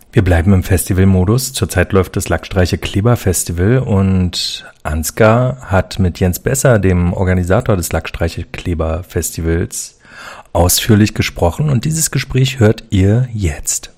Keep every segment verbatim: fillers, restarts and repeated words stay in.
Wir bleiben im Festivalmodus. Zurzeit läuft das Lackstreiche Kleber-Festival und Ansgar hat mit Jens Besser, dem Organisator des Lackstreiche Kleber-Festivals, ausführlich gesprochen und dieses Gespräch hört ihr jetzt.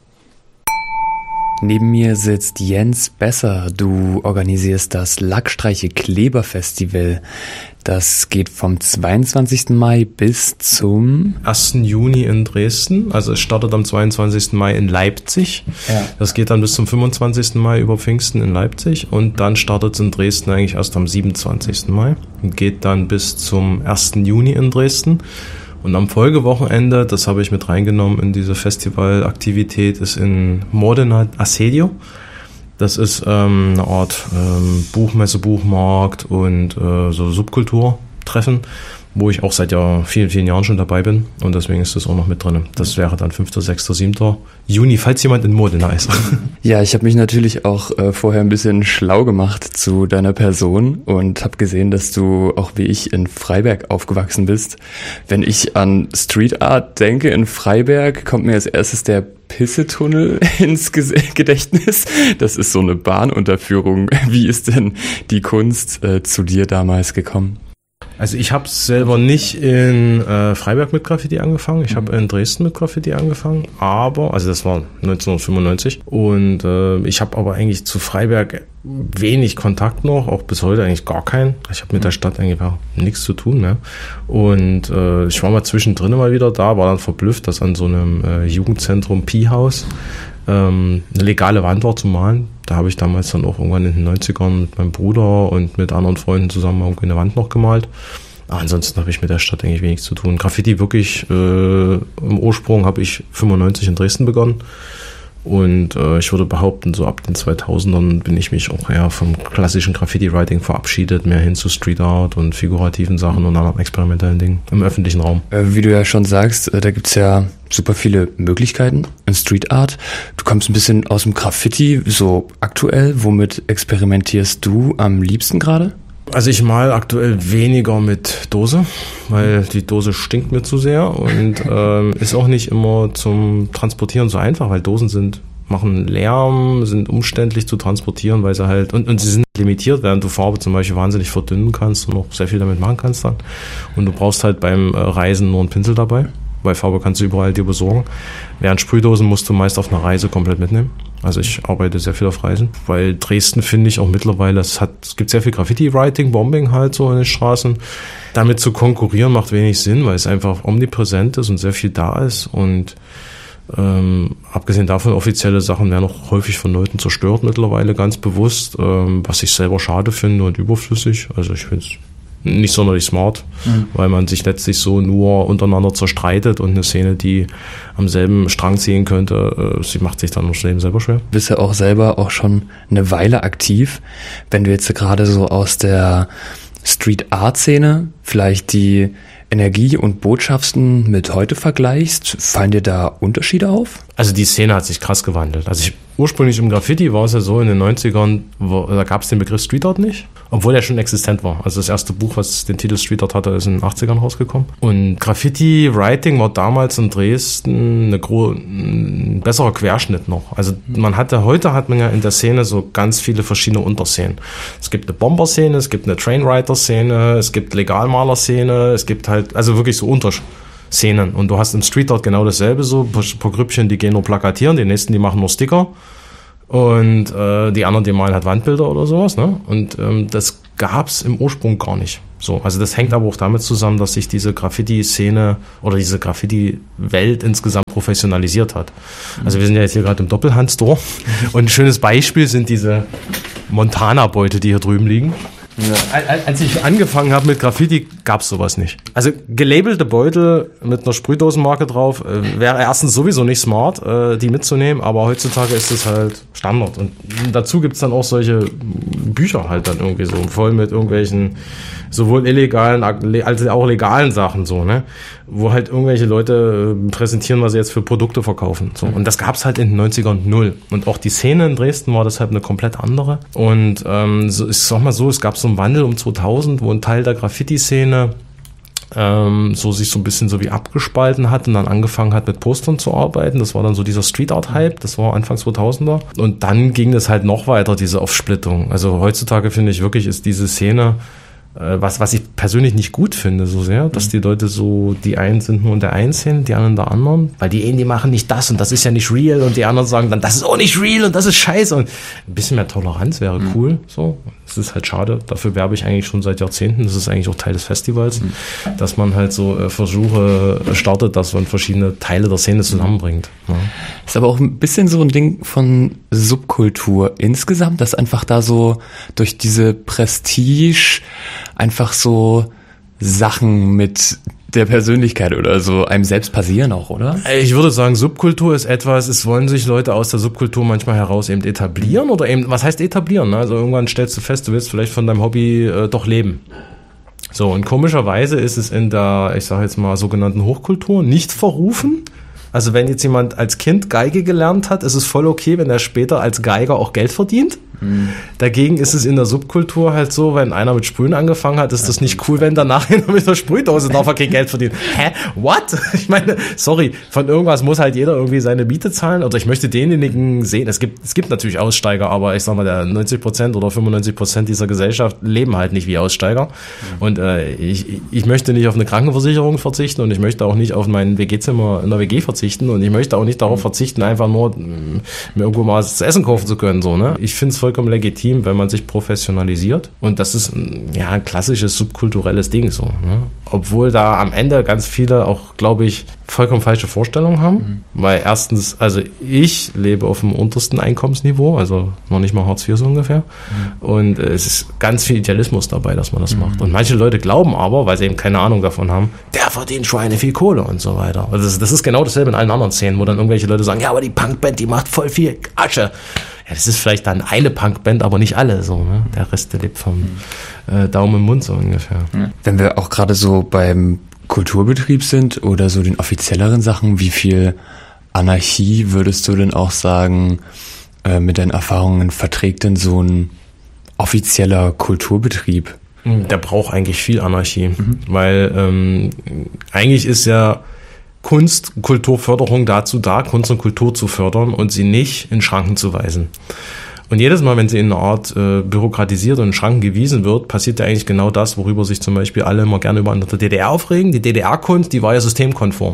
Neben mir sitzt Jens Besser. Du organisierst das Lackstreiche Kleber-Festival. Das geht vom zweiundzwanzigsten Mai bis zum ersten Juni in Dresden. Also es startet am zweiundzwanzigsten Mai in Leipzig. Ja. Das geht dann bis zum fünfundzwanzigsten Mai über Pfingsten in Leipzig. Und dann startet es in Dresden eigentlich erst am siebenundzwanzigsten Mai. Und geht dann bis zum ersten Juni in Dresden. Und am Folgewochenende, das habe ich mit reingenommen in diese Festivalaktivität, ist in Modena Assedio. Das ist ähm, eine Art ähm, Buchmesse, Buchmarkt und äh, so Subkulturtreffen, wo ich auch seit ja vielen, vielen Jahren schon dabei bin. Und deswegen ist das auch noch mit drin. Das wäre dann fünfter, sechster, siebter Juni, falls jemand in Modena ist. Ja, ich habe mich natürlich auch äh, vorher ein bisschen schlau gemacht zu deiner Person und habe gesehen, dass du auch wie ich in Freiberg aufgewachsen bist. Wenn ich an Street Art denke in Freiberg, kommt mir als erstes der Pissetunnel ins Gedächtnis. Das ist so eine Bahnunterführung. Wie ist denn die Kunst äh, zu dir damals gekommen? Also ich habe selber nicht in äh, Freiberg mit Graffiti angefangen, ich habe in Dresden mit Graffiti angefangen, aber, also das war neunzehnhundertfünfundneunzig und äh, ich habe aber eigentlich zu Freiberg wenig Kontakt noch, auch bis heute eigentlich gar keinen. Ich habe mit der Stadt eigentlich auch nichts zu tun, ne? Und äh, ich war mal zwischendrin mal wieder da, war dann verblüfft, dass an so einem äh, Jugendzentrum Pi-Haus ähm, eine legale Wand war zum Malen. Da habe ich damals dann auch irgendwann in den neunzigern mit meinem Bruder und mit anderen Freunden zusammen irgendwie eine Wand noch gemalt. Aber ansonsten habe ich mit der Stadt eigentlich wenig zu tun. Graffiti wirklich, äh, im Ursprung habe ich fünfundneunzig in Dresden begonnen. Und äh, ich würde behaupten, so ab den zweitausendern bin ich mich auch eher vom klassischen Graffiti-Writing verabschiedet, mehr hin zu Street Art und figurativen Sachen und anderen experimentellen Dingen im öffentlichen Raum. Äh, wie du ja schon sagst, äh, da gibt's ja super viele Möglichkeiten in Street Art. Du kommst ein bisschen aus dem Graffiti, so aktuell. Womit experimentierst du am liebsten gerade? Also ich mal aktuell weniger mit Dose, weil die Dose stinkt mir zu sehr und ähm, ist auch nicht immer zum Transportieren so einfach, weil Dosen sind machen Lärm, sind umständlich zu transportieren, weil sie halt und, und sie sind limitiert, während du Farbe zum Beispiel wahnsinnig verdünnen kannst und auch sehr viel damit machen kannst dann. Und du brauchst halt beim äh, Reisen nur einen Pinsel dabei, weil Farbe kannst du überall dir besorgen. Während Sprühdosen musst du meist auf einer Reise komplett mitnehmen. Also ich arbeite sehr viel auf Reisen, weil Dresden finde ich auch mittlerweile, es hat, es gibt sehr viel Graffiti-Writing, Bombing halt so in den Straßen. Damit zu konkurrieren macht wenig Sinn, weil es einfach omnipräsent ist und sehr viel da ist und ähm, abgesehen davon, offizielle Sachen werden auch häufig von Leuten zerstört mittlerweile, ganz bewusst, ähm, was ich selber schade finde und überflüssig. Also ich finde es nicht sonderlich smart, mhm. weil man sich letztlich so nur untereinander zerstreitet und eine Szene, die am selben Strang ziehen könnte, äh, sie macht sich dann das Leben selber schwer. Du bist ja auch selber auch schon eine Weile aktiv. Wenn du jetzt gerade so aus der Street-Art-Szene vielleicht die Energie und Botschaften mit heute vergleichst, fallen dir da Unterschiede auf? Also die Szene hat sich krass gewandelt. Also ich, ursprünglich im Graffiti war es ja so in den neunzigern, wo, da gab es den Begriff Street Art nicht, obwohl er schon existent war. Also das erste Buch, was den Titel Street Art hatte, ist in den achtzigern rausgekommen. Und Graffiti-Writing war damals in Dresden eine gro- ein besserer Querschnitt noch. Also man hatte, heute hat man ja in der Szene so ganz viele verschiedene Unterszenen. Es gibt eine Bomber-Szene, es gibt eine Trainwriter-Szene, es gibt Legalmaler-Szene, es gibt halt, also wirklich so Unterszenen. Und du hast im Street Art genau dasselbe, so ein paar, paar Grüppchen, die gehen nur plakatieren, die nächsten, die machen nur Sticker. Und äh, die anderen, die malen halt Wandbilder oder sowas, ne? Und ähm, das gab's im Ursprung gar nicht. So, also das hängt aber auch damit zusammen, dass sich diese Graffiti-Szene oder diese Graffiti-Welt insgesamt professionalisiert hat. Also wir sind ja jetzt hier gerade im Doppelhand-Store und ein schönes Beispiel sind diese Montana-Beute, die hier drüben liegen. Ja. Als ich angefangen habe mit Graffiti, gab's sowas nicht. Also gelabelte Beutel mit einer Sprühdosenmarke drauf äh, wäre erstens sowieso nicht smart, äh, die mitzunehmen, aber heutzutage ist es halt Standard. Und dazu gibt's dann auch solche Bücher halt dann irgendwie so, voll mit irgendwelchen sowohl illegalen als auch legalen Sachen so, ne, wo halt irgendwelche Leute präsentieren, was sie jetzt für Produkte verkaufen. So. Und das gab's halt in den neunzigern null. Und auch die Szene in Dresden war deshalb eine komplett andere. Und ähm, so, ich sag mal so, es gab so einen Wandel um zweitausend, wo ein Teil der Graffiti-Szene ähm, so sich so ein bisschen so wie abgespalten hat und dann angefangen hat mit Postern zu arbeiten. Das war dann so dieser Street Art Hype, das war Anfang zweitausender. Und dann ging es halt noch weiter, diese Aufsplittung. Also heutzutage finde ich wirklich, ist diese Szene, Was, was ich persönlich nicht gut finde so sehr, dass die Leute so, die einen sind nur in der einen Szene, die anderen in der anderen, weil die einen, die machen nicht das und das ist ja nicht real und die anderen sagen dann, das ist auch nicht real und das ist scheiße und ein bisschen mehr Toleranz wäre mhm. cool, so. Es ist halt schade, dafür werbe ich eigentlich schon seit Jahrzehnten, das ist eigentlich auch Teil des Festivals, mhm. dass man halt so äh, Versuche startet, dass man verschiedene Teile der Szene zusammenbringt. Ja. Ist aber auch ein bisschen so ein Ding von Subkultur insgesamt, dass einfach da so durch diese Prestige einfach so Sachen mit der Persönlichkeit oder so einem selbst passieren auch, oder? Ich würde sagen, Subkultur ist etwas, es wollen sich Leute aus der Subkultur manchmal heraus eben etablieren oder eben, was heißt etablieren? Ne? Also irgendwann stellst du fest, du willst vielleicht von deinem Hobby äh, doch leben. So, und komischerweise ist es in der, ich sage jetzt mal, sogenannten Hochkultur nicht verrufen. Also wenn jetzt jemand als Kind Geige gelernt hat, ist es voll okay, wenn er später als Geiger auch Geld verdient. Mhm. Dagegen ist es in der Subkultur halt so, wenn einer mit Sprühen angefangen hat, ist das nicht cool, wenn danach einer mit der Sprühdose darf er kein Geld verdienen. Hä? What? Ich meine, sorry, von irgendwas muss halt jeder irgendwie seine Miete zahlen oder ich möchte denjenigen sehen. Es gibt, es gibt natürlich Aussteiger, aber ich sag mal, der neunzig Prozent oder fünfundneunzig Prozent dieser Gesellschaft leben halt nicht wie Aussteiger. Mhm. Und äh, ich, ich möchte nicht auf eine Krankenversicherung verzichten und ich möchte auch nicht auf mein W G-Zimmer in der W G verzichten und ich möchte auch nicht darauf verzichten, einfach nur mh, mir irgendwo mal was zu essen kaufen zu können. So, ne? Ich finde es vollkommen legitim, wenn man sich professionalisiert. Und das ist ja ein klassisches subkulturelles Ding so. Ne? Obwohl da am Ende ganz viele auch, glaube ich, vollkommen falsche Vorstellungen haben. Mhm. Weil erstens, also ich lebe auf dem untersten Einkommensniveau, also noch nicht mal Hartz vier so ungefähr. Mhm. Und äh, es ist ganz viel Idealismus dabei, dass man das mhm. macht. Und manche Leute glauben aber, weil sie eben keine Ahnung davon haben, der verdient Schweine viel Kohle und so weiter. Also das, das ist genau dasselbe in allen anderen Szenen, wo dann irgendwelche Leute sagen, ja, aber die Punkband, die macht voll viel Asche. Ja, das ist vielleicht dann eine Punkband, aber nicht alle so. Ne? Der Rest, der lebt vom äh, Daumen im Mund so ungefähr. Wenn wir auch gerade so beim Kulturbetrieb sind oder so den offizielleren Sachen, wie viel Anarchie würdest du denn auch sagen, äh, mit deinen Erfahrungen verträgt denn so ein offizieller Kulturbetrieb? Der braucht eigentlich viel Anarchie, mhm. weil ähm, eigentlich ist ja Kunst, Kulturförderung dazu da, Kunst und Kultur zu fördern und sie nicht in Schranken zu weisen. Und jedes Mal, wenn sie in einer Art äh, bürokratisiert und in Schranken gewiesen wird, passiert ja eigentlich genau das, worüber sich zum Beispiel alle immer gerne über der D D R aufregen. Die D D R-Kunst, die war ja systemkonform.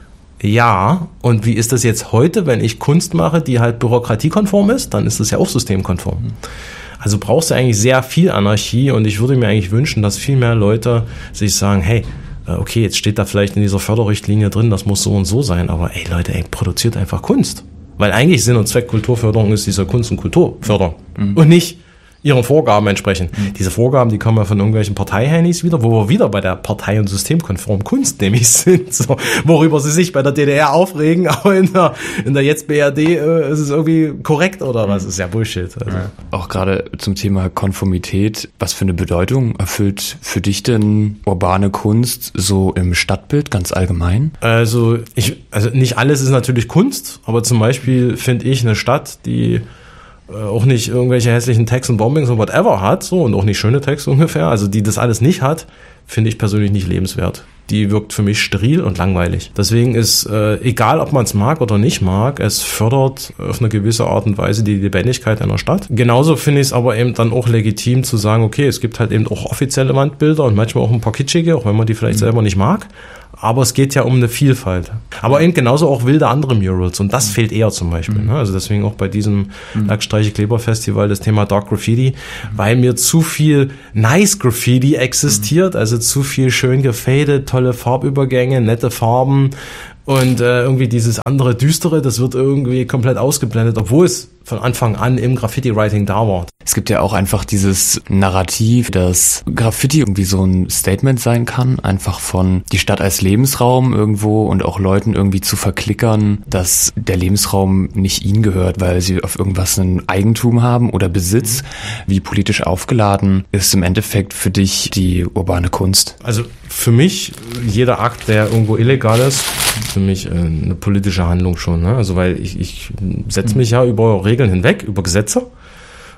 Ja, und wie ist das jetzt heute, wenn ich Kunst mache, die halt bürokratiekonform ist? Dann ist das ja auch systemkonform. Also brauchst du eigentlich sehr viel Anarchie und ich würde mir eigentlich wünschen, dass viel mehr Leute sich sagen, hey, okay, jetzt steht da vielleicht in dieser Förderrichtlinie drin, das muss so und so sein, aber ey Leute, ey, produziert einfach Kunst. Weil eigentlich Sinn und Zweck Kulturförderung ist dieser Kunst- und Kulturförderung mhm. und nicht ihren Vorgaben entsprechen. Mhm. Diese Vorgaben, die kommen ja von irgendwelchen Parteihennis wieder, wo wir wieder bei der partei- und systemkonformen Kunst nämlich sind, so, worüber sie sich bei der D D R aufregen, aber in der, in der jetzt B R D äh, ist es irgendwie korrekt oder was? Das ist ja Bullshit. Also. Ja. Auch gerade zum Thema Konformität, was für eine Bedeutung erfüllt für dich denn urbane Kunst so im Stadtbild ganz allgemein? Also ich, also nicht alles ist natürlich Kunst, aber zum Beispiel finde ich eine Stadt, die auch nicht irgendwelche hässlichen Tags und Bombings und whatever hat, so, und auch nicht schöne Tags ungefähr, also die das alles nicht hat, finde ich persönlich nicht lebenswert. Die wirkt für mich steril und langweilig. Deswegen ist, äh, egal ob man es mag oder nicht mag, es fördert auf eine gewisse Art und Weise die Lebendigkeit einer Stadt. Genauso finde ich es aber eben dann auch legitim zu sagen, okay, es gibt halt eben auch offizielle Wandbilder und manchmal auch ein paar kitschige, auch wenn man die vielleicht mhm. selber nicht mag. Aber es geht ja um eine Vielfalt. Aber eben genauso auch wilde andere Murals. Und das mhm. fehlt eher zum Beispiel. Mhm. Ne? Also deswegen auch bei diesem mhm. Lackstreiche-Kleber-Festival das Thema Dark Graffiti, mhm. weil mir zu viel Nice Graffiti existiert. Mhm. Also zu viel schön gefadet, tolle Farbübergänge, nette Farben. Und äh, irgendwie dieses andere Düstere, das wird irgendwie komplett ausgeblendet, obwohl es von Anfang an im Graffiti-Writing da war. Es gibt ja auch einfach dieses Narrativ, dass Graffiti irgendwie so ein Statement sein kann, einfach von die Stadt als Lebensraum irgendwo und auch Leuten irgendwie zu verklickern, dass der Lebensraum nicht ihnen gehört, weil sie auf irgendwas ein Eigentum haben oder Besitz. Wie politisch aufgeladen ist im Endeffekt für dich die urbane Kunst? Also für mich, jeder Akt, der irgendwo illegal ist, ist für mich eine politische Handlung schon. Ne? Also weil ich, ich setze mich ja über Regeln hinweg, über Gesetze.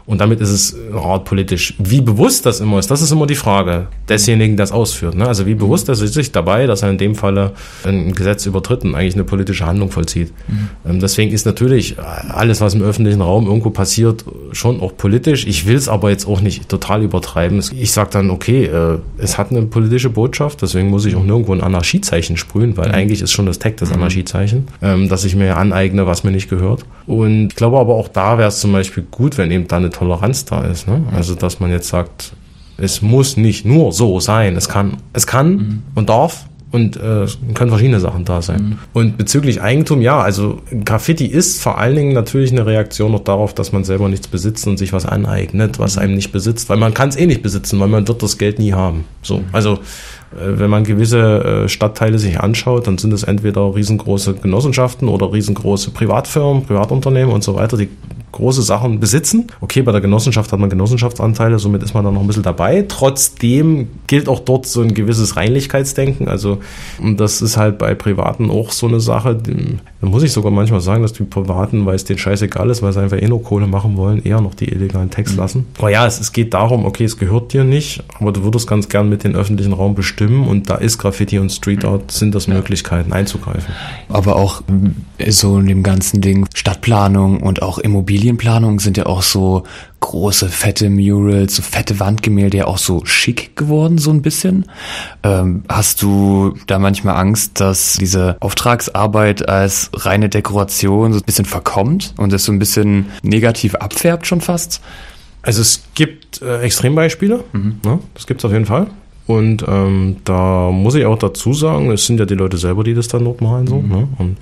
Und damit ist es eine Art politisch. Wie bewusst das immer ist, das ist immer die Frage desjenigen, der es ausführt. Ne? Also wie bewusst er sich dabei, dass er in dem Falle ein Gesetz übertritt und eigentlich eine politische Handlung vollzieht. Mhm. Deswegen ist natürlich alles, was im öffentlichen Raum irgendwo passiert, schon auch politisch. Ich will es aber jetzt auch nicht total übertreiben. Ich sage dann, okay, äh, es hat eine politische Botschaft, deswegen muss ich auch nirgendwo ein Anarchiezeichen sprühen, weil mhm. eigentlich ist schon das Tag das Anarchiezeichen, ähm, dass ich mir aneigne, was mir nicht gehört. Und ich glaube aber auch da wäre es zum Beispiel gut, wenn eben da eine Toleranz da ist. Ne? Also, dass man jetzt sagt, es muss nicht nur so sein. Es kann, es kann mhm. und darf und äh, können verschiedene Sachen da sein. Mhm. Und bezüglich Eigentum, ja, also Graffiti ist vor allen Dingen natürlich eine Reaktion noch darauf, dass man selber nichts besitzt und sich was aneignet, was einem nicht besitzt, weil man kann es eh nicht besitzen, weil man wird das Geld nie haben. So, mhm. also wenn man gewisse Stadtteile sich anschaut, dann sind es entweder riesengroße Genossenschaften oder riesengroße Privatfirmen, Privatunternehmen und so weiter, die große Sachen besitzen. Okay, bei der Genossenschaft hat man Genossenschaftsanteile, somit ist man dann noch ein bisschen dabei. Trotzdem gilt auch dort so ein gewisses Reinlichkeitsdenken. Also und das ist halt bei Privaten auch so eine Sache. Da muss ich sogar manchmal sagen, dass die Privaten, weil es denen scheißegal ist, weil sie einfach eh nur Kohle machen wollen, eher noch die illegalen Tags lassen. Aber ja, es, es geht darum, okay, es gehört dir nicht, aber du würdest ganz gern mit dem öffentlichen Raum bestimmen und da ist Graffiti und Street Art, sind das Möglichkeiten einzugreifen. Aber auch so in dem ganzen Ding Stadtplanung und auch Immobilienplanung sind ja auch so große, fette Murals, so fette Wandgemälde ja auch so schick geworden, so ein bisschen. Ähm, hast du da manchmal Angst, dass diese Auftragsarbeit als reine Dekoration so ein bisschen verkommt und das so ein bisschen negativ abfärbt schon fast? Also es gibt äh, Extrembeispiele, mhm. ne? Das gibt es auf jeden Fall. Und ähm, da muss ich auch dazu sagen, es sind ja die Leute selber, die das dann dort malen, so, mhm. ne? Und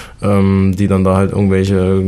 ähm, die dann da halt irgendwelche,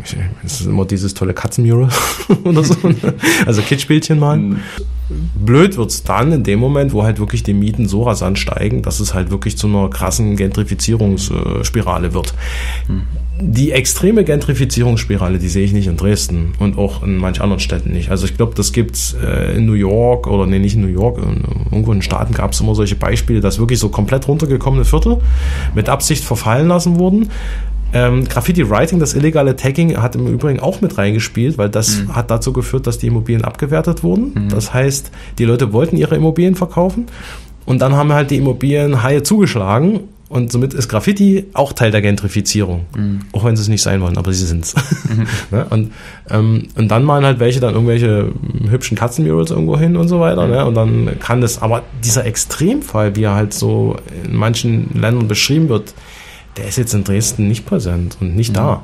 es ist immer dieses tolle Katzenmural oder so, also Kitschbildchen malen. Mhm. Blöd wird's dann in dem Moment, wo halt wirklich die Mieten so rasant steigen, dass es halt wirklich zu einer krassen Gentrifizierungsspirale wird. Mhm. Die extreme Gentrifizierungsspirale, die sehe ich nicht in Dresden und auch in manch anderen Städten nicht. Also ich glaube, das gibt's äh, in New York oder nee, nicht in New York, in, irgendwo in den Staaten gab es immer solche Beispiele, dass wirklich so komplett runtergekommene Viertel mit Absicht verfallen lassen wurden. Ähm, Graffiti-Writing, das illegale Tagging, hat im Übrigen auch mit reingespielt, weil das mhm. hat dazu geführt, dass die Immobilien abgewertet wurden. Mhm. Das heißt, die Leute wollten ihre Immobilien verkaufen und dann haben halt die Immobilienhaie zugeschlagen. Und somit ist Graffiti auch Teil der Gentrifizierung. Mhm. Auch wenn sie es nicht sein wollen, aber sie sind es. Mhm. ne? und, ähm, und dann malen halt welche dann irgendwelche hübschen Katzenmurals irgendwo hin und so weiter. Mhm. Ne? Und dann kann das, aber dieser Extremfall, wie er halt so in manchen Ländern beschrieben wird, der ist jetzt in Dresden nicht präsent und nicht mhm. da.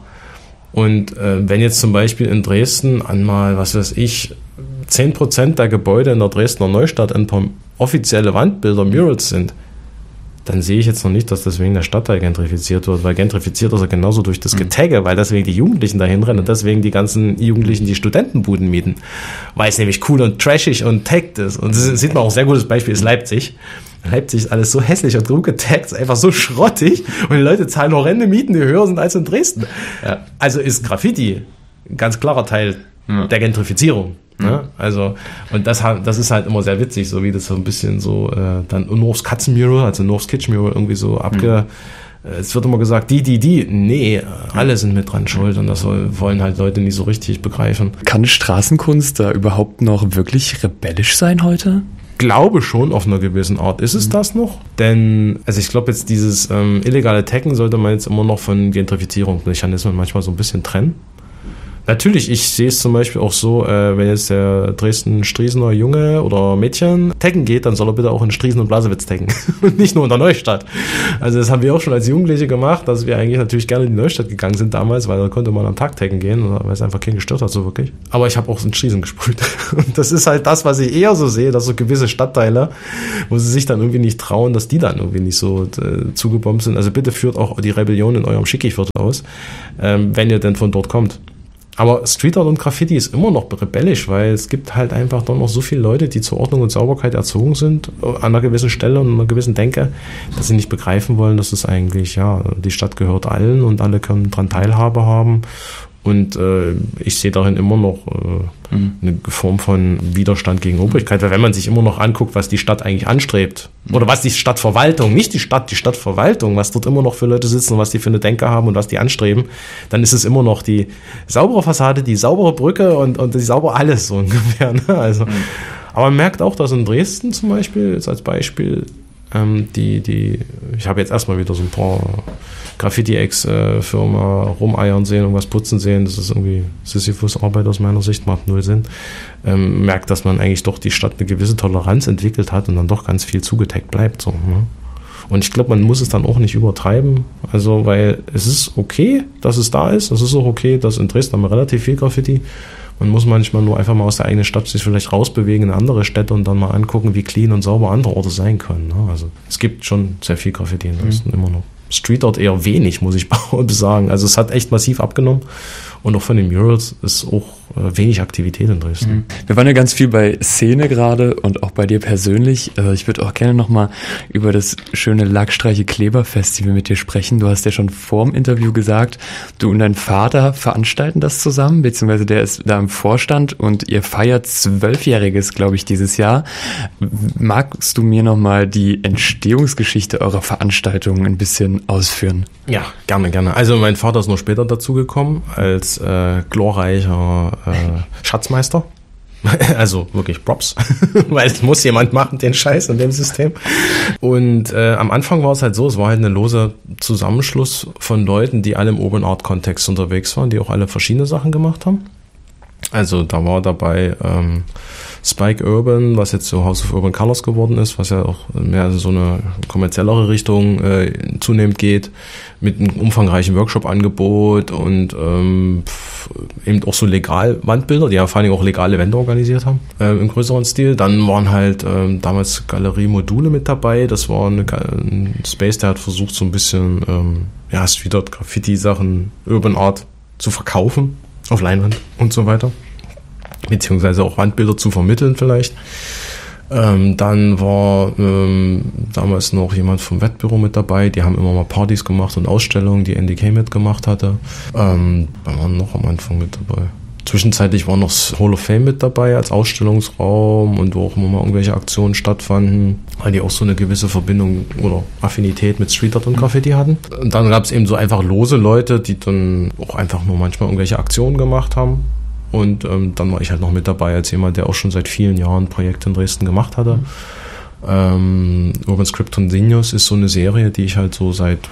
Und äh, wenn jetzt zum Beispiel in Dresden einmal, was weiß ich, zehn Prozent der Gebäude in der Dresdner Neustadt ein paar offizielle Wandbilder, Murals sind, dann sehe ich jetzt noch nicht, dass deswegen der Stadtteil gentrifiziert wird, weil gentrifiziert ist er genauso durch das Getagge, weil deswegen die Jugendlichen dahin rennen und deswegen die ganzen Jugendlichen die Studentenbuden mieten, weil es nämlich cool und trashig und tagged ist. Und das sieht man auch, ein sehr gutes Beispiel ist Leipzig. Leipzig ist alles so hässlich und gut getaggt, einfach so schrottig und die Leute zahlen horrende Mieten, die höher sind als in Dresden. Ja. Also ist Graffiti ein ganz klarer Teil ja. der Gentrifizierung. Ne? Also, und das, das ist halt immer sehr witzig, so wie das so ein bisschen so äh, dann nur aufs Katzenmural, also nur aufs Kitschmural irgendwie so abge... Mhm. Es wird immer gesagt, die, die, die, nee, alle sind mit dran schuld und das wollen halt Leute nicht so richtig begreifen. Kann Straßenkunst da überhaupt noch wirklich rebellisch sein heute? Glaube schon, auf einer gewissen Art ist es mhm. das noch, denn, also ich glaube jetzt dieses ähm, illegale Taggen sollte man jetzt immer noch von Gentrifizierungsmechanismen manchmal so ein bisschen trennen. Natürlich, ich sehe es zum Beispiel auch so, äh, wenn jetzt der Dresden-Striesener Junge oder Mädchen taggen geht, dann soll er bitte auch in Striesen und Blasewitz taggen und nicht nur in der Neustadt. Also das haben wir auch schon als Jugendliche gemacht, dass wir eigentlich natürlich gerne in die Neustadt gegangen sind damals, weil da konnte man am Tag taggen gehen, weil es einfach keinen gestört hat so wirklich. Aber ich habe auch in Striesen gesprüht. Und das ist halt das, was ich eher so sehe, dass so gewisse Stadtteile, wo sie sich dann irgendwie nicht trauen, dass die dann irgendwie nicht so äh, zugebombt sind. Also bitte führt auch die Rebellion in eurem Schickiviertel aus, ähm, wenn ihr denn von dort kommt. Aber Street Art und Graffiti ist immer noch rebellisch, weil es gibt halt einfach doch noch so viele Leute, die zur Ordnung und Sauberkeit erzogen sind, an einer gewissen Stelle und einer gewissen Denke, dass sie nicht begreifen wollen, dass es eigentlich, ja, die Stadt gehört allen und alle können dran Teilhabe haben Und äh, ich sehe darin immer noch äh, mhm. eine Form von Widerstand gegen Obrigkeit, weil wenn man sich immer noch anguckt, was die Stadt eigentlich anstrebt, oder was die Stadtverwaltung, nicht die Stadt, die Stadtverwaltung, was dort immer noch für Leute sitzen und was die für eine Denke haben und was die anstreben, dann ist es immer noch die saubere Fassade, die saubere Brücke und, und die saubere alles so ungefähr. Ne? Also, mhm. Aber man merkt auch, dass in Dresden zum Beispiel, jetzt als Beispiel, ähm, die, die, ich habe jetzt erstmal wieder so ein paar Graffiti-Ex-Firma rumeiern sehen, irgendwas putzen sehen, das ist irgendwie Sisyphus-Arbeit aus meiner Sicht, macht null Sinn. Ähm, merkt, dass man eigentlich doch die Stadt eine gewisse Toleranz entwickelt hat und dann doch ganz viel zugetaggt bleibt. So, ne? Und ich glaube, man muss es dann auch nicht übertreiben, also weil es ist okay, dass es da ist, es ist auch okay, dass in Dresden haben wir relativ viel Graffiti. Man muss manchmal nur einfach mal aus der eigenen Stadt sich vielleicht rausbewegen in andere Städte und dann mal angucken, wie clean und sauber andere Orte sein können. Ne? Also es gibt schon sehr viel Graffiti in Dresden mhm. immer noch. Street Art eher wenig, muss ich sagen. Also es hat echt massiv abgenommen und auch von den Murals ist auch äh, wenig Aktivität in Dresden. Mhm. Wir waren ja ganz viel bei Szene gerade und auch bei dir persönlich. Äh, ich würde auch gerne nochmal über das schöne Lackstreiche-Kleber-Festival mit dir sprechen. Du hast ja schon vor dem Interview gesagt, du und dein Vater veranstalten das zusammen, beziehungsweise der ist da im Vorstand und ihr feiert Zwölfjähriges, glaube ich, dieses Jahr. Magst du mir nochmal die Entstehungsgeschichte eurer Veranstaltung ein bisschen ausführen? Ja, gerne, gerne. Also mein Vater ist noch später dazugekommen als äh, glorreicher äh, Schatzmeister. Also wirklich Props, weil es muss jemand machen, den Scheiß in dem System. Und äh, am Anfang war es halt so, es war halt eine lose Zusammenschluss von Leuten, die alle im Urban Art Kontext unterwegs waren, die auch alle verschiedene Sachen gemacht haben. Also da war dabei ähm, Spike Urban, was jetzt so House of Urban Colors geworden ist, was ja auch mehr so eine kommerziellere Richtung äh, zunehmend geht, mit einem umfangreichen Workshop-Angebot und ähm, eben auch so legal Wandbilder, die ja vor allem auch legale Wände organisiert haben, äh, im größeren Stil. Dann waren halt ähm, damals Galerie-Module mit dabei, das war eine, ein Space, der hat versucht so ein bisschen ähm, ja, Street Art, Graffiti-Sachen, Urban Art zu verkaufen auf Leinwand und so weiter. Beziehungsweise auch Wandbilder zu vermitteln vielleicht. Ähm, dann war ähm, damals noch jemand vom Wettbüro mit dabei, die haben immer mal Partys gemacht und Ausstellungen, die N D K mitgemacht hatte. Ähm, da waren noch am Anfang mit dabei. Zwischenzeitlich war noch Hall of Fame mit dabei als Ausstellungsraum und wo auch immer mal irgendwelche Aktionen stattfanden, weil die auch so eine gewisse Verbindung oder Affinität mit Street Art und Graffiti hatten. Und dann gab es eben so einfach lose Leute, die dann auch einfach nur manchmal irgendwelche Aktionen gemacht haben. Und ähm, dann war ich halt noch mit dabei als jemand, der auch schon seit vielen Jahren Projekte in Dresden gemacht hatte. Mhm. Ähm, Urban Script und Seniors ist so eine Serie, die ich halt so seit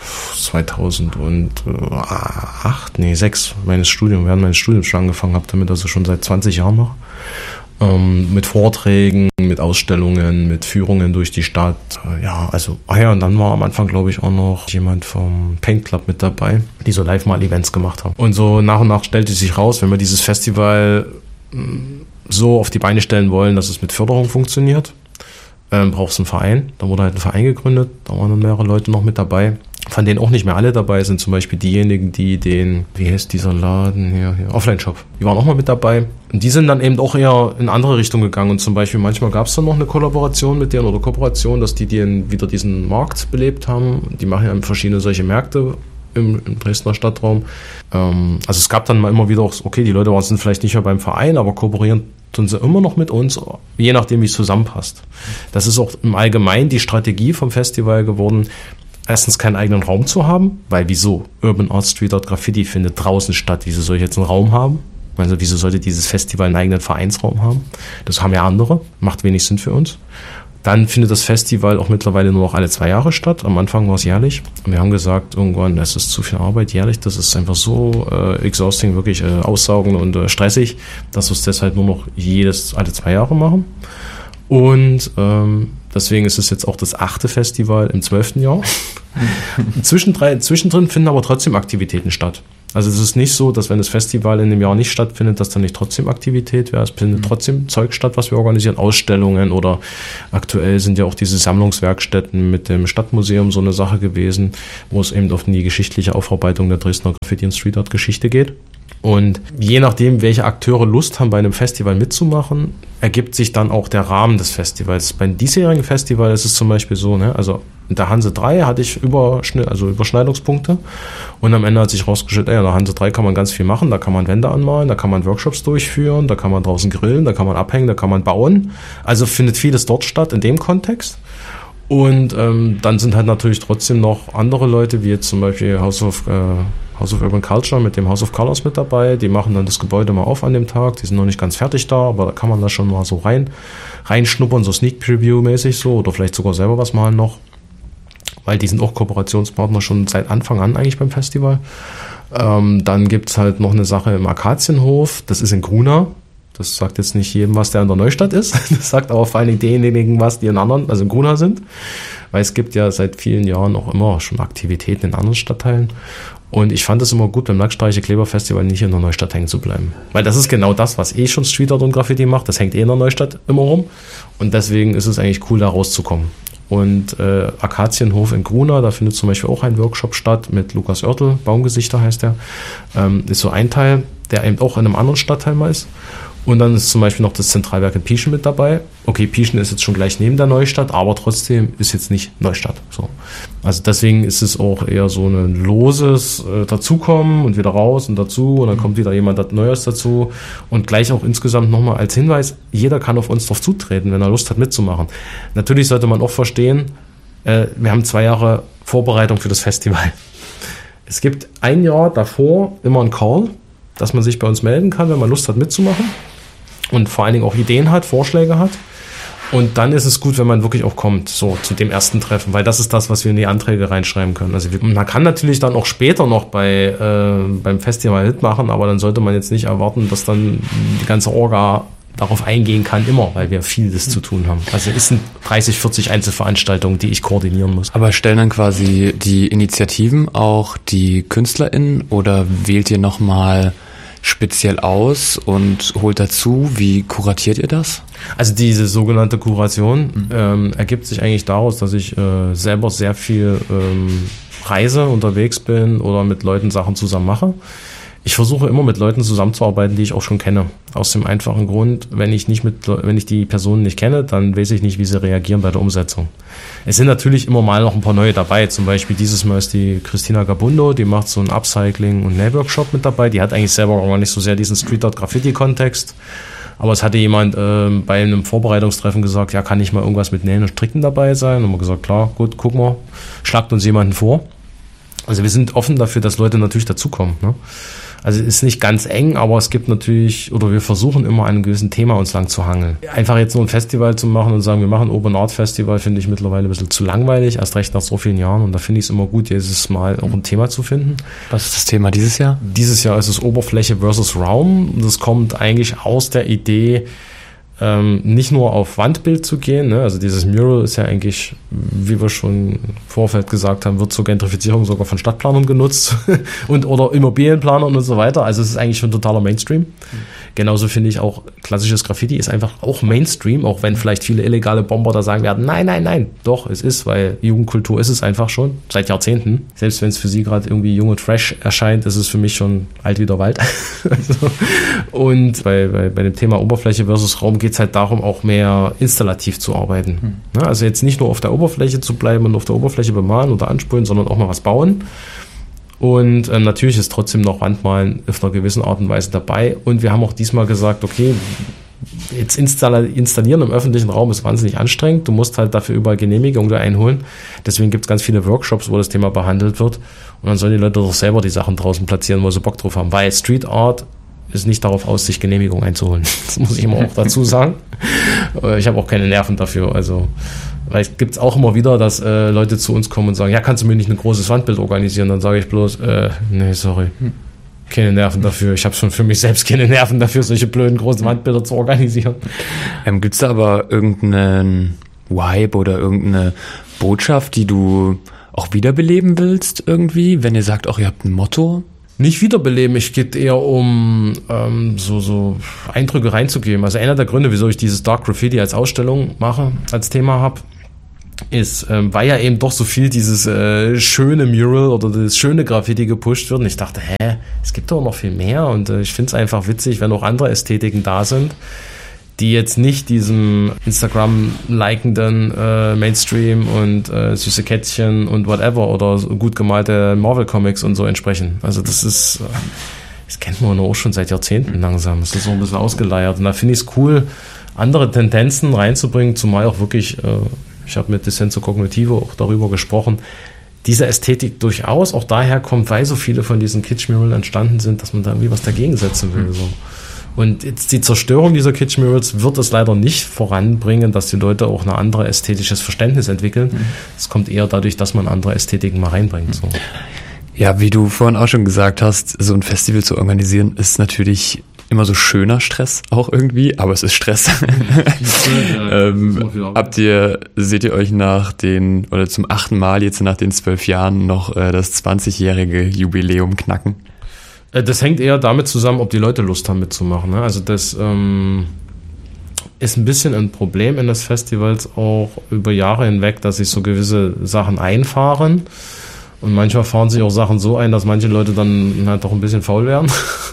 zweitausendacht, nee, sechs meines Studiums, während meines Studiums schon angefangen habe, damit also schon seit zwanzig Jahren noch. Ähm, mit Vorträgen, mit Ausstellungen, mit Führungen durch die Stadt. Äh, ja, also, ah ja, und dann war am Anfang, glaube ich, auch noch jemand vom Paint Club mit dabei, die so live mal Events gemacht haben. Und so nach und nach stellte sich raus, wenn wir dieses Festival mh, so auf die Beine stellen wollen, dass es mit Förderung funktioniert, ähm, braucht es einen Verein. Da wurde halt ein Verein gegründet, da waren dann mehrere Leute noch mit dabei. Von denen auch nicht mehr alle dabei sind, zum Beispiel diejenigen, die den, wie heißt dieser Laden hier, hier Offline-Shop, die waren auch mal mit dabei. Und die sind dann eben auch eher in andere Richtung gegangen und zum Beispiel manchmal gab es dann noch eine Kollaboration mit denen oder Kooperation, dass die, die wieder diesen Markt belebt haben. Die machen ja verschiedene solche Märkte im, im Dresdner Stadtraum. Ähm, also es gab dann mal immer wieder auch, okay, die Leute sind vielleicht nicht mehr beim Verein, aber kooperieren tun sie immer noch mit uns, je nachdem, wie es zusammenpasst. Das ist auch im Allgemeinen die Strategie vom Festival geworden, erstens keinen eigenen Raum zu haben, weil wieso? Urban Art, Street Art, Graffiti findet draußen statt. Wieso soll ich jetzt einen Raum haben? Also wieso sollte dieses Festival einen eigenen Vereinsraum haben? Das haben ja andere, macht wenig Sinn für uns. Dann findet das Festival auch mittlerweile nur noch alle zwei Jahre statt. Am Anfang war es jährlich. Und wir haben gesagt, irgendwann, das ist zu viel Arbeit jährlich. Das ist einfach so äh, exhausting, wirklich äh, aussaugend und äh, stressig, dass wir es deshalb nur noch jedes, alle zwei Jahre machen. Und ähm, deswegen ist es jetzt auch das achte Festival im zwölften Jahr. Zwischendrin, zwischendrin finden aber trotzdem Aktivitäten statt. Also es ist nicht so, dass wenn das Festival in dem Jahr nicht stattfindet, dass dann nicht trotzdem Aktivität wäre. Es findet trotzdem Zeug statt, was wir organisieren, Ausstellungen oder aktuell sind ja auch diese Sammlungswerkstätten mit dem Stadtmuseum so eine Sache gewesen, wo es eben auf die geschichtliche Aufarbeitung der Dresdner Graffiti- und Street Art Geschichte geht. Und je nachdem, welche Akteure Lust haben, bei einem Festival mitzumachen, ergibt sich dann auch der Rahmen des Festivals. Beim diesjährigen Festival ist es zum Beispiel so, ne, also in der Hanse drei hatte ich Überschnitt, also Überschneidungspunkte und am Ende hat sich rausgestellt, ey, in der Hanse drei kann man ganz viel machen, da kann man Wände anmalen, da kann man Workshops durchführen, da kann man draußen grillen, da kann man abhängen, da kann man bauen. Also findet vieles dort statt in dem Kontext. Und ähm, dann sind halt natürlich trotzdem noch andere Leute, wie jetzt zum Beispiel House of, äh, House of Urban Culture mit dem House of Colors mit dabei. Die machen dann das Gebäude mal auf an dem Tag. Die sind noch nicht ganz fertig da, aber da kann man da schon mal so rein reinschnuppern, so Sneak Preview mäßig so oder vielleicht sogar selber was malen noch. Weil die sind auch Kooperationspartner schon seit Anfang an eigentlich beim Festival. Ähm, dann gibt's halt noch eine Sache im Akazienhof. Das ist in Grunau. Das sagt jetzt nicht jedem, was der in der Neustadt ist. Das sagt aber vor allen Dingen denjenigen, was die in anderen, also in Grunau sind. Weil es gibt ja seit vielen Jahren auch immer schon Aktivitäten in anderen Stadtteilen. Und ich fand es immer gut, beim Lackstreiche Kleberfestival nicht in der Neustadt hängen zu bleiben. Weil das ist genau das, was eh schon Street Art und Graffiti macht. Das hängt eh in der Neustadt immer rum. Und deswegen ist es eigentlich cool, da rauszukommen. Und äh, Akazienhof in Grunau, da findet zum Beispiel auch ein Workshop statt mit Lukas Oertel, Baumgesichter heißt der. Ähm, ist so ein Teil, der eben auch in einem anderen Stadtteil mal ist. Und dann ist zum Beispiel noch das Zentralwerk in Pieschen mit dabei. Okay, Pieschen ist jetzt schon gleich neben der Neustadt, aber trotzdem ist jetzt nicht Neustadt. So. Also deswegen ist es auch eher so ein loses äh, Dazukommen und wieder raus und dazu und dann kommt wieder jemand Neues dazu. Und gleich auch insgesamt nochmal als Hinweis, jeder kann auf uns drauf zutreten, wenn er Lust hat mitzumachen. Natürlich sollte man auch verstehen, äh, wir haben zwei Jahre Vorbereitung für das Festival. Es gibt ein Jahr davor immer einen Call, dass man sich bei uns melden kann, wenn man Lust hat mitzumachen. Und vor allen Dingen auch Ideen hat, Vorschläge hat. Und dann ist es gut, wenn man wirklich auch kommt, so zu dem ersten Treffen, weil das ist das, was wir in die Anträge reinschreiben können. Also wir, man kann natürlich dann auch später noch bei äh, beim Festival mitmachen, aber dann sollte man jetzt nicht erwarten, dass dann die ganze Orga darauf eingehen kann, immer, weil wir vieles zu tun haben. Also es sind dreißig, vierzig Einzelveranstaltungen, die ich koordinieren muss. Aber stellen dann quasi die Initiativen auch die KünstlerInnen oder wählt ihr nochmal speziell aus und holt dazu? Wie kuratiert ihr das? Also diese sogenannte Kuration mhm. ähm, ergibt sich eigentlich daraus, dass ich äh, selber sehr viel ähm, reise, unterwegs bin oder mit Leuten Sachen zusammen mache. Ich versuche immer mit Leuten zusammenzuarbeiten, die ich auch schon kenne. Aus dem einfachen Grund, wenn ich nicht mit, wenn ich die Personen nicht kenne, dann weiß ich nicht, wie sie reagieren bei der Umsetzung. Es sind natürlich immer mal noch ein paar neue dabei. Zum Beispiel dieses Mal ist die Christina Gabundo, die macht so einen Upcycling- und Nähworkshop mit dabei. Die hat eigentlich selber auch nicht so sehr diesen Street Art Graffiti-Kontext. Aber es hatte jemand äh, bei einem Vorbereitungstreffen gesagt, ja, kann nicht mal irgendwas mit Nähen und Stricken dabei sein? Und wir gesagt, klar, gut, guck mal, schlagt uns jemanden vor. Also wir sind offen dafür, dass Leute natürlich dazukommen, ne? Also ist nicht ganz eng, aber es gibt natürlich, oder wir versuchen immer an einem gewissen Thema uns lang zu hangeln. Einfach jetzt nur ein Festival zu machen und sagen, wir machen ein Open Art Festival, finde ich mittlerweile ein bisschen zu langweilig, erst recht nach so vielen Jahren. Und da finde ich es immer gut, dieses Mal auch ein Thema zu finden. Was ist das Thema dieses Jahr? Dieses Jahr ist es Oberfläche versus Raum. Das kommt eigentlich aus der Idee, Ähm, nicht nur auf Wandbild zu gehen, ne? Also dieses Mural ist ja eigentlich, wie wir schon im Vorfeld gesagt haben, wird zur Gentrifizierung sogar von Stadtplanern genutzt und oder Immobilienplanern und so weiter. Also es ist eigentlich schon totaler Mainstream. Mhm. Genauso finde ich auch, klassisches Graffiti ist einfach auch Mainstream, auch wenn vielleicht viele illegale Bomber da sagen werden, nein, nein, nein, doch, es ist, weil Jugendkultur ist es einfach schon, seit Jahrzehnten. Selbst wenn es für sie gerade irgendwie jung und fresh erscheint, ist es für mich schon alt wie der Wald. Also, und bei, bei, bei dem Thema Oberfläche versus Raum geht es halt darum, auch mehr installativ zu arbeiten. Hm. Also jetzt nicht nur auf der Oberfläche zu bleiben und auf der Oberfläche bemalen oder ansprühen, sondern auch mal was bauen. Und ähm, natürlich ist trotzdem noch Wandmalen auf einer gewissen Art und Weise dabei. Und wir haben auch diesmal gesagt, okay, jetzt installieren im öffentlichen Raum ist wahnsinnig anstrengend. Du musst halt dafür überall Genehmigungen einholen. Deswegen gibt es ganz viele Workshops, wo das Thema behandelt wird. Und dann sollen die Leute doch selber die Sachen draußen platzieren, wo sie Bock drauf haben. Weil Street Art ist nicht darauf aus, sich Genehmigung einzuholen. Das muss ich immer auch dazu sagen. Ich habe auch keine Nerven dafür. Also, weil es gibt auch immer wieder, dass äh, Leute zu uns kommen und sagen, ja, kannst du mir nicht ein großes Wandbild organisieren? Dann sage ich bloß, äh, nee, sorry. Keine Nerven dafür. Ich habe schon für mich selbst keine Nerven dafür, solche blöden großen Wandbilder zu organisieren. Ähm, gibt's da aber irgendeinen Vibe oder irgendeine Botschaft, die du auch wiederbeleben willst irgendwie? Wenn ihr sagt, auch ihr habt ein Motto? Nicht wiederbeleben, es geht eher um ähm, so, so Eindrücke reinzugeben. Also einer der Gründe, wieso ich dieses Dark Graffiti als Ausstellung mache, als Thema habe, ist, ähm, weil ja eben doch so viel dieses äh, schöne Mural oder das schöne Graffiti gepusht wird. Und ich dachte, hä, es gibt doch noch viel mehr. Und äh, ich finde es einfach witzig, wenn auch andere Ästhetiken da sind, die jetzt nicht diesem Instagram-likenden äh, Mainstream und äh, süße Kätzchen und whatever oder so gut gemalte Marvel-Comics und so entsprechen. Also das ist, äh, das kennt man auch schon seit Jahrzehnten langsam. Das ist so ein bisschen ausgeleiert. Und da finde ich es cool, andere Tendenzen reinzubringen, zumal auch wirklich, äh, ich habe mit Descenso Cognitivo auch darüber gesprochen, diese Ästhetik durchaus auch daher kommt, weil so viele von diesen Kitsch-Murals entstanden sind, dass man da irgendwie was dagegen setzen will. So. Und jetzt die Zerstörung dieser Kitsch-Murals wird es leider nicht voranbringen, dass die Leute auch ein anderes ästhetisches Verständnis entwickeln. Es mhm. kommt eher dadurch, dass man andere Ästhetiken mal reinbringt. So. Ja, wie du vorhin auch schon gesagt hast, so ein Festival zu organisieren ist natürlich immer so schöner Stress auch irgendwie, aber es ist Stress. ähm, habt ihr, seht ihr euch nach den, oder zum achten Mal jetzt nach den zwölf Jahren noch äh, das zwanzigjährige Jubiläum knacken? Das hängt eher damit zusammen, ob die Leute Lust haben mitzumachen. Ne? Also das ähm, ist ein bisschen ein Problem in des Festivals auch über Jahre hinweg, dass sich so gewisse Sachen einfahren. Und manchmal fahren sich auch Sachen so ein, dass manche Leute dann halt doch ein bisschen faul werden.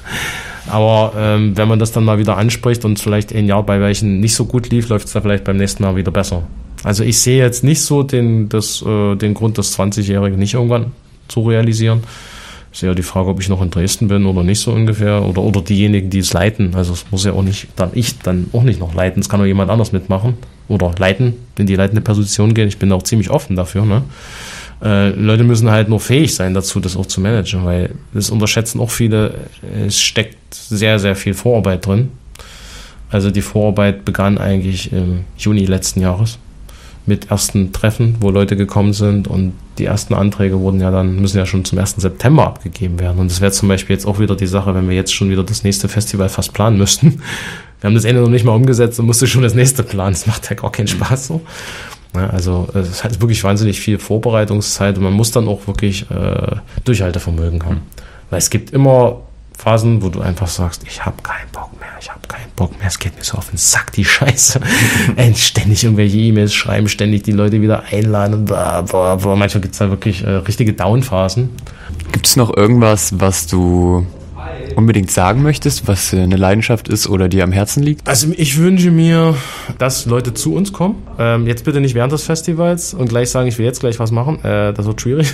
Aber ähm, wenn man das dann mal wieder anspricht und vielleicht ein Jahr bei welchen nicht so gut lief, läuft es dann vielleicht beim nächsten Mal wieder besser. Also ich sehe jetzt nicht so den, das, äh, den Grund, das zwanzigjährige nicht irgendwann zu realisieren. Ich sehe ja die Frage, ob ich noch in Dresden bin oder nicht so ungefähr. Oder, oder diejenigen, die es leiten. Also es muss ja auch nicht, dann ich dann auch nicht noch leiten. Es kann auch jemand anders mitmachen. Oder leiten, in die leitende Position gehen. Ich bin auch ziemlich offen dafür, ne? Äh, Leute müssen halt nur fähig sein dazu, das auch zu managen, weil das unterschätzen auch viele. Es steckt sehr, sehr viel Vorarbeit drin. Also die Vorarbeit begann eigentlich im Juni letzten Jahres mit ersten Treffen, wo Leute gekommen sind, und die ersten Anträge wurden ja dann, müssen ja schon zum ersten September abgegeben werden. Und das wäre zum Beispiel jetzt auch wieder die Sache, wenn wir jetzt schon wieder das nächste Festival fast planen müssten. Wir haben das Ende noch nicht mal umgesetzt und musste schon das nächste planen. Das macht ja gar keinen Spaß so. Ja, also es hat wirklich wahnsinnig viel Vorbereitungszeit und man muss dann auch wirklich äh, Durchhaltevermögen haben. Weil es gibt immer Phasen, wo du einfach sagst, ich habe keinen Bock mehr, ich habe keinen Bock mehr, es geht mir so auf den Sack, die Scheiße. Ständig irgendwelche E-Mails schreiben, ständig die Leute wieder einladen. Blah, blah, blah. Manchmal gibt es da wirklich äh, richtige Down-Phasen. Gibt es noch irgendwas, was du unbedingt sagen möchtest, was eine Leidenschaft ist oder dir am Herzen liegt? Also ich wünsche mir, dass Leute zu uns kommen. Ähm, jetzt bitte nicht während des Festivals und gleich sagen, ich will jetzt gleich was machen. Äh, das wird schwierig.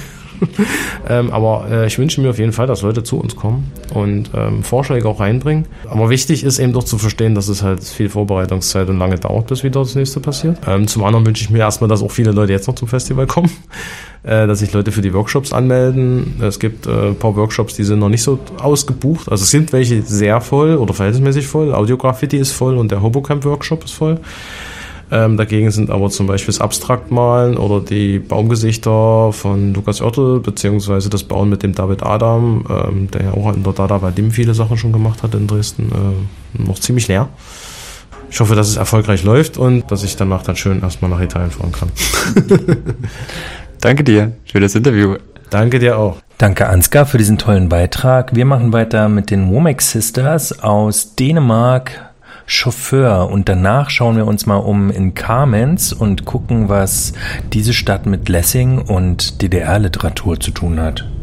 ähm, aber äh, ich wünsche mir auf jeden Fall, dass Leute zu uns kommen und ähm, Vorschläge auch reinbringen. Aber wichtig ist eben doch zu verstehen, dass es halt viel Vorbereitungszeit und lange dauert, bis wieder das nächste passiert. Ähm, zum anderen wünsche ich mir erstmal, dass auch viele Leute jetzt noch zum Festival kommen. Dass sich Leute für die Workshops anmelden. Es gibt äh, ein paar Workshops, die sind noch nicht so ausgebucht. Also es sind welche sehr voll oder verhältnismäßig voll. Audio-Graffiti ist voll und der Hobocamp-Workshop ist voll. Ähm, dagegen sind aber zum Beispiel das Abstraktmalen oder die Baumgesichter von Lukas Oertel, beziehungsweise das Bauen mit dem David Adam, ähm, der ja auch in der Dada bei Dim viele Sachen schon gemacht hat in Dresden, äh, noch ziemlich leer. Ich hoffe, dass es erfolgreich läuft und dass ich danach dann schön erstmal nach Italien fahren kann. Danke dir für das Interview. Danke dir auch. Danke Ansgar für diesen tollen Beitrag. Wir machen weiter mit den Womack Sisters aus Dänemark, Chauffeur. Und danach schauen wir uns mal um in Kamenz und gucken, was diese Stadt mit Lessing und D D R-Literatur zu tun hat.